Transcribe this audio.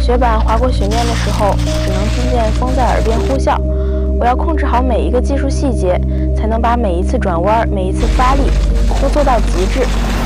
雪板划过雪面的时候，只能听见风在耳边呼啸。我要控制好每一个技术细节，才能把每一次转弯、每一次发力都做到极致。